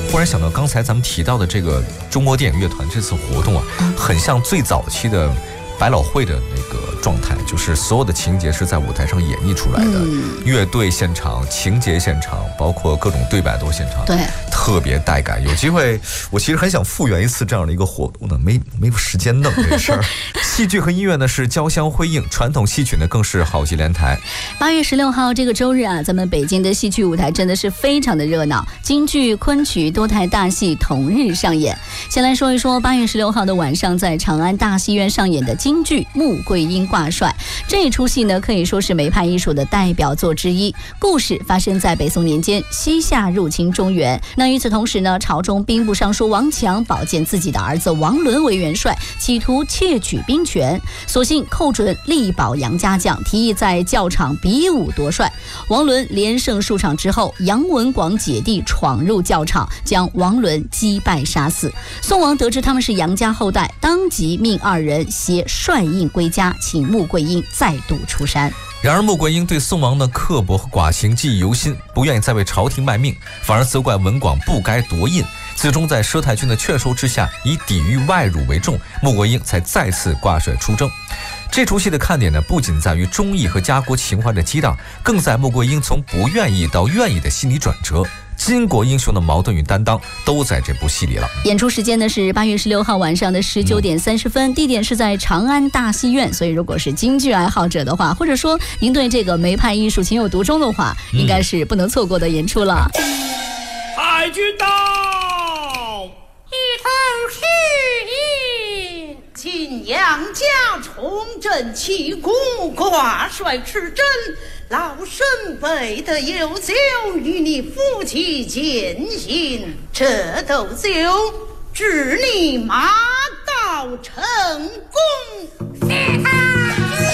忽然想到刚才咱们提到的这个中国电影乐团这次活动啊，很像最早期的百老汇的那个状态，就是所有的情节是在舞台上演绎出来的，乐队现场、情节现场，包括各种对白都现场， 对， 特别带感。有机会，我其实很想复原一次这样的一个活动的，没有时间弄这事儿。戏剧和音乐呢是交相辉映，传统戏曲呢更是好戏连台。 8月16号这个周日啊，咱们北京的戏曲舞台真的是非常的热闹，京剧、昆曲多台大戏同日上演。先来说一说8月16号的晚上，在长安大戏院上演的京剧《穆桂英挂帅》。这一出戏呢，可以说是梅派艺术的代表作之一。故事发生在北宋年间，西夏入侵中原。那与此同时呢，朝中兵部尚书王强保荐自己的儿子王伦为元帅，企图窃取兵权，所幸寇准力保杨家将，提议在教场比武夺帅。王伦连胜数场之后，杨文广姐弟闯入教场，将王伦击败杀死。宋王得知他们是杨家后代，当即命2人携帅印归家，请穆桂英再度出山。 然而穆桂英对宋王的刻薄和寡情记忆犹新，不愿意再为朝廷卖命，反而责怪文广不该夺印。最终在佘太君的劝说之下，以抵御外辱为重，穆桂英才再次挂帅出征。这出戏的看点呢，不仅在于忠义和家国情怀的激荡，更在穆桂英从不愿意到愿意的心理转折。巾帼英雄的矛盾与担当都在这部戏里了。 演出时间呢是8月16号晚上的19点30分，地点是在长安大戏院。所以如果是京剧爱好者的话，或者说您对这个梅派艺术情有独钟的话，应该是不能错过的演出了。 太君到， 一头去印，今杨家重振旗鼓，挂帅持真。老身备的有酒与你夫妻饯行，这斗酒致你马到成功。谢太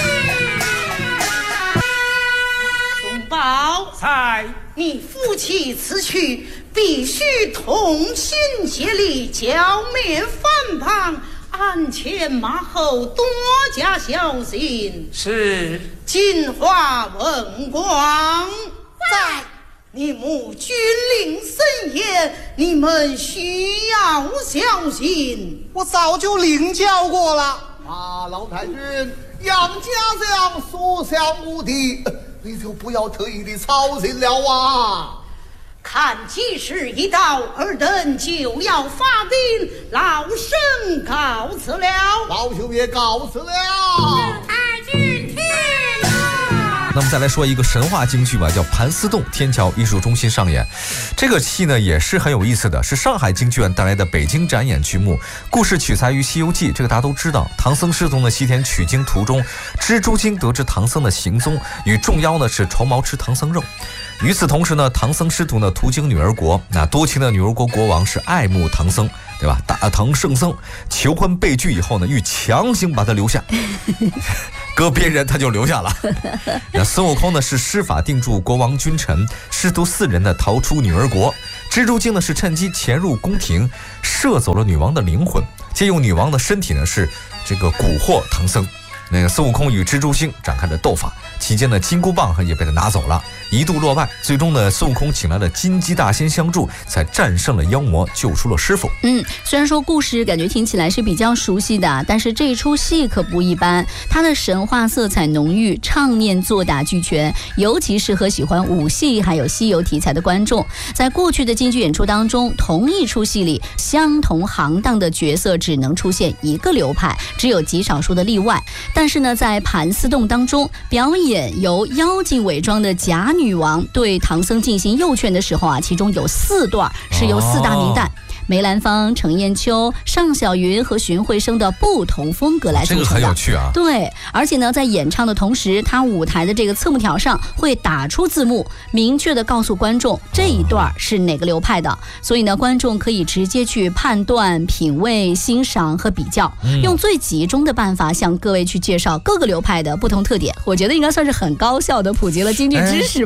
君，忠宝在你夫妻此去必须同心协力，剿灭反叛，鞍前马后，多加小心。 是。 金华文广在，你母君临森严，你们需要小心。 我早就领教过了。啊，老太君，杨家将所向无敌，你就不要特意的操心了啊。 看吉时一到，尔等就要发兵，老身告辞了。 老兄也告辞了。 太君听。 那么再来说一个神话京剧吧，叫《盘丝洞》，天桥艺术中心上演。这个戏呢也是很有意思的，是上海京剧院带来的北京展演剧目。故事取材于《西游记》，这个大家都知道。唐僧师徒呢西天取经途中，蜘蛛精得知唐僧的行踪，与众妖呢是筹谋吃唐僧肉。与此同时呢，唐僧师徒呢途经女儿国，那多情的女儿国国王是爱慕唐僧，对吧？大唐圣僧求婚被拒以后呢，欲强行把他留下，搁别人他就留下了。那孙悟空呢是施法定住国王君臣，师徒4人呢逃出女儿国。蜘蛛精呢是趁机潜入宫廷，摄走了女王的灵魂，借用女王的身体呢是这个蛊惑唐僧。那个孙悟空与蜘蛛精展开了斗法，期间呢金箍棒也被他拿走了，一度落败。最终呢孙悟空请来了金鸡大仙相助，才战胜了妖魔，救出了师傅。 虽然说故事感觉听起来是比较熟悉的，但是这一出戏可不一般，它的神话色彩浓郁，唱念做打俱全，尤其适合喜欢武戏还有西游题材的观众。在过去的京剧演出当中，同一出戏里相同行当的角色只能出现一个流派，只有极少数的例外。但是呢，在盘丝洞当中，表演由妖精伪装的假女王对唐僧进行诱劝的时候啊，其中有4段是由4大名旦梅兰芳、程砚秋、尚小云和荀慧生的不同风格来组成的。 这个很有趣啊。 对，而且呢，在演唱的同时，他舞台的这个侧幕条上会打出字幕，明确的告诉观众这一段是哪个流派的。所以呢，观众可以直接去判断、品味、欣赏和比较，用最集中的办法向各位去介绍各个流派的不同特点。我觉得应该算是很高效的普及了京剧知识吧。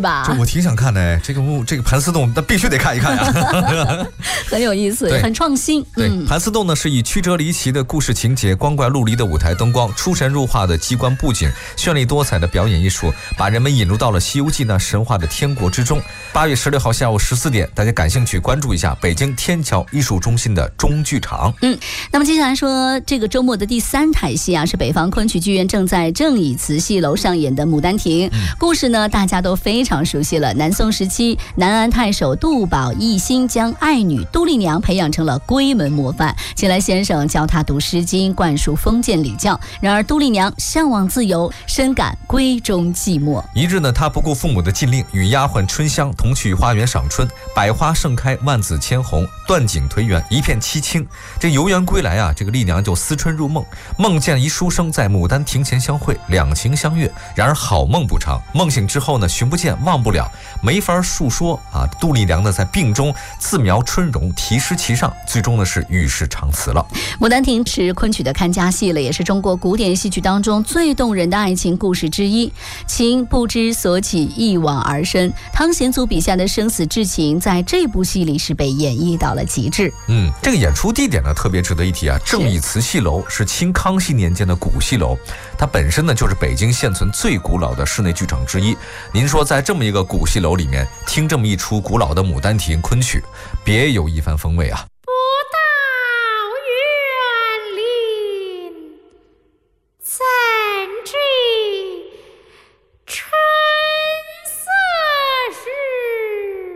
吧？ 这我挺想看的，这个盘丝洞，那必须得看一看呀， 很有意思，很创新。 对，盘丝洞呢是以曲折离奇的故事情节、光怪陆离的舞台灯光、出神入化的机关布景、绚丽多彩的表演艺术，把人们引入到了《西游记》那神话的天国之中。8月16号下午14点，大家感兴趣关注一下北京天桥艺术中心的中剧场。 那么接下来说这个周末的第3台戏啊，是北方昆曲剧院正在正义慈戏楼上演的《牡丹亭》。故事呢大家都非常熟悉了，南宋时期南安太守杜宝一心将爱女杜丽娘培养成了闺门模范，请来先生教她读《诗经》，灌输封建礼教。然而杜丽娘向往自由，深感闺中寂寞。 一日呢，她不顾父母的禁令，与丫鬟春香同去花园赏春，百花盛开，万紫千红，断井颓垣，一片凄清。这游园归来啊，这个丽娘就思春入梦，梦见一书生在牡丹亭前相会，两情相悦。然而好梦不长，梦醒之后呢，寻不见，忘不了，没法述说啊。杜丽娘呢，在病中自描春容，题诗其上，最终呢是与世长辞了。 牡丹亭是昆曲的看家戏了，也是中国古典戏曲当中最动人的爱情故事之一。情不知所起，一往而深。汤显祖笔下的生死之情，在这部戏里是被演绎到了极致。 这个演出地点呢特别值得一提啊，正义慈戏楼是清康熙年间的古戏楼，它本身呢就是北京现存最古老的室内剧场之一。您说在这么一个古戏楼里面听这么一出古老的《牡丹亭》昆曲，别有一番风味啊。